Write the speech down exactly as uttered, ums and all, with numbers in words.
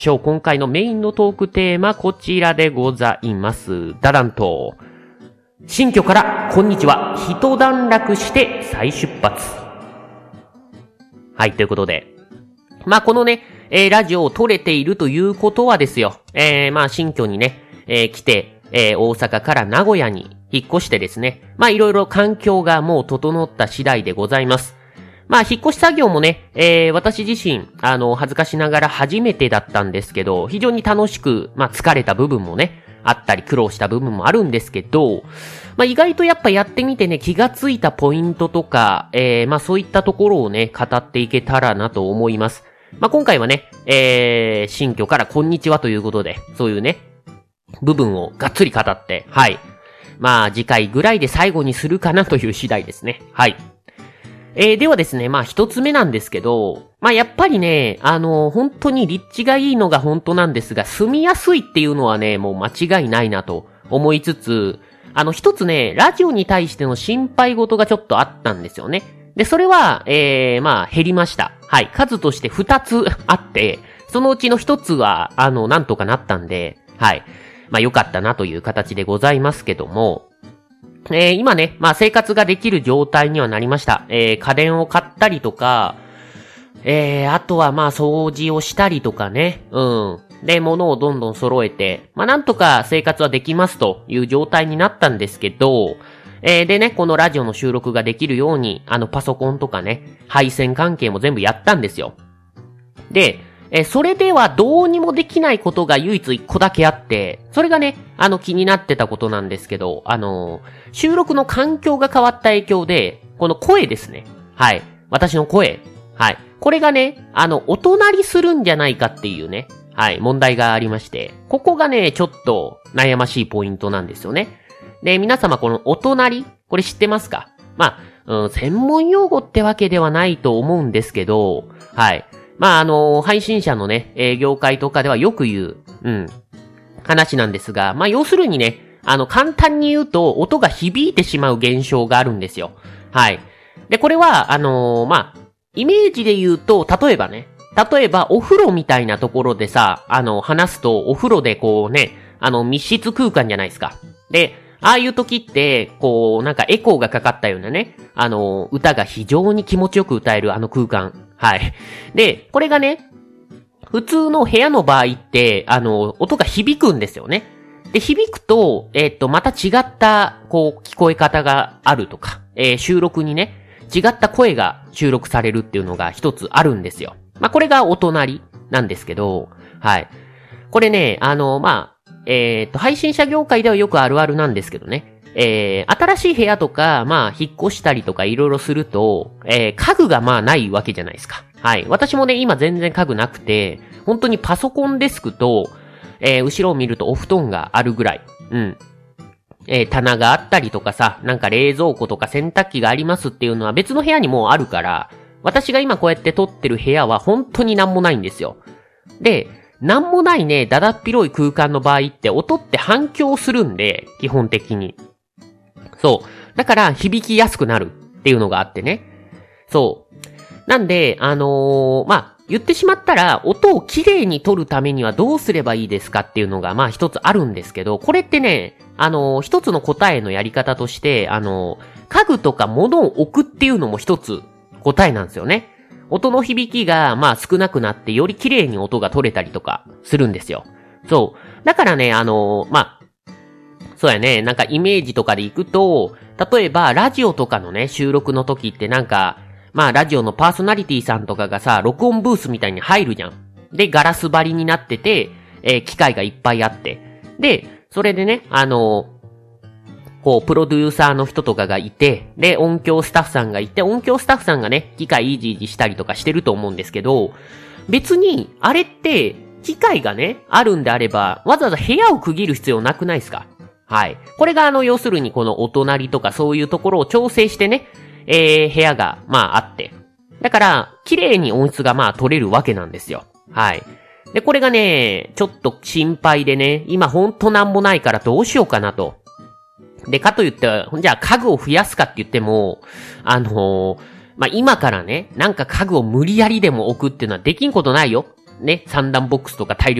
今回のメインのトークテーマ、こちらでございます。ダダンと。新居から、こんにちは。一段落して再出発。はい、ということで。まあ、このね、えー、ラジオを撮れているということはですよ。えー、まあ、新居にね、えー、来て、えー、大阪から名古屋に引っ越してですね。まあ、いろいろ環境がもう整った次第でございます。まあ、引っ越し作業もね、えー、私自身、あの、恥ずかしながら初めてだったんですけど、非常に楽しく、まあ、疲れた部分もね、あったり苦労した部分もあるんですけど、まあ、意外とやっぱやってみてね、気がついたポイントとか、えー、まあ、そういったところをね、語っていけたらなと思います。まあ、今回はね、えー、新居からこんにちはということで、そういうね、部分をがっつり語って、はい。まあ、次回ぐらいで最後にするかなという次第ですね。はい。えー、ではですね、まあ一つ目なんですけど、まあやっぱりね、あのー、本当に立地がいいのが本当なんですが、住みやすいっていうのはね、もう間違いないなと思いつつ、あの一つね、ラジオに対しての心配事がちょっとあったんですよね。で、それは、えー、まあ減りました。はい、数として二つあって、そのうちの一つは、あの、なんとかなったんで、はい。まあ良かったなという形でございますけども、えー、今ね、まあ生活ができる状態にはなりました。えー、家電を買ったりとか、えー、あとはまあ掃除をしたりとかね、うん。で、物をどんどん揃えて、まあなんとか生活はできますという状態になったんですけど、えー、でね、このラジオの収録ができるように、あのパソコンとかね、配線関係も全部やったんですよ。で、え、それではどうにもできないことが唯一一個だけあって、それがね、あの気になってたことなんですけど、あのー、収録の環境が変わった影響で、この声ですね。はい。私の声。はい。これがね、あの、お隣するんじゃないかっていうね、はい、問題がありまして、ここがね、ちょっと悩ましいポイントなんですよね。で、皆様このお隣、これ知ってますか？まあ、うん、専門用語ってわけではないと思うんですけど、はい。まあ、あの、配信者のね、えー、業界とかではよく言う、うん、話なんですが、まあ、要するにね、あの、簡単に言うと、音が響いてしまう現象があるんですよ。はい。で、これは、あのー、まあ、イメージで言うと、例えばね、例えば、お風呂みたいなところでさ、あの、話すと、お風呂でこうね、あの、密室空間じゃないですか。で、ああいう時って、こう、なんかエコーがかかったようなね、あの、歌が非常に気持ちよく歌えるあの空間。はい。で、これがね、普通の部屋の場合って、あの、音が響くんですよね。で、響くと、えっと、また違った、こう、聞こえ方があるとか、えー、収録にね、違った声が収録されるっていうのが一つあるんですよ。まあ、これがお隣なんですけど、はい。これね、あの、まあ、えっと、配信者業界ではよくあるあるなんですけどね。えー、新しい部屋とか、まあ、引っ越したりとかいろいろすると、えー、家具がまあないわけじゃないですか。はい。私もね、今全然家具なくて、本当にパソコンデスクと、えー、後ろを見るとお布団があるぐらい。うん。えー、棚があったりとかさ、なんか冷蔵庫とか洗濯機がありますっていうのは別の部屋にもうあるから、私が今こうやって撮ってる部屋は本当になんもないんですよ。で、なんもないね、だだっ広い空間の場合って音って反響するんで、基本的に。そう。だから響きやすくなるっていうのがあってね。そう。なんで、あのー、まあ、言ってしまったら、音をきれいに撮るためにはどうすればいいですかっていうのが、まあ一つあるんですけど、これってね、あのー、一つの答えのやり方として、あのー、家具とか物を置くっていうのも一つ答えなんですよね。音の響きが、まあ少なくなって、より綺麗に音が取れたりとかするんですよ。そう。だからね、あのー、まあ、そうやね、なんかイメージとかでいくと、例えばラジオとかのね、収録の時ってなんか、まあラジオのパーソナリティさんとかがさ、録音ブースみたいに入るじゃん。で、ガラス張りになってて、えー、機械がいっぱいあって。で、それでね、あのー、こう、プロデューサーの人とかがいて、で、音響スタッフさんがいて、音響スタッフさんがね、機械いじいじしたりとかしてると思うんですけど、別に、あれって、機械がね、あるんであれば、わざわざ部屋を区切る必要なくないですか？はい。これがあの、要するにこのお隣とかそういうところを調整してね、えー、部屋が、まああって。だから、綺麗に音質がまあ取れるわけなんですよ。はい。で、これがね、ちょっと心配でね、今ほんとなんもないからどうしようかなと。で、かといって、じゃあ家具を増やすかって言っても、あのー、まあ、今からね、なんか家具を無理やりでも置くっていうのはできんことないよ。 ね、三段ボックスとか大量